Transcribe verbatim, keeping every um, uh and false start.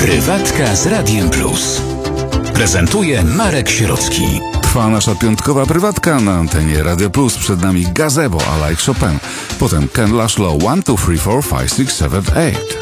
Prywatka z Radiem Plus. Prezentuje Marek Sierocki. Trwa nasza piątkowa prywatka na antenie Radio Plus. Przed nami Gazebo, I Like Chopin. Potem Ken Laszlo, one, two, three, four, five, six, seven, eight.